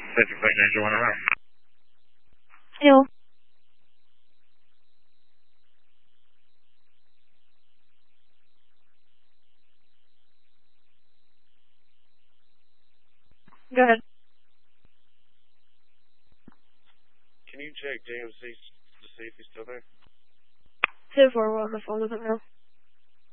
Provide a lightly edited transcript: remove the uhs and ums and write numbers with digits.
Safety Flight 91 around. Hello. Go ahead. Can you check JMC to see if he's still there? 2-4, we're on the phone with him now.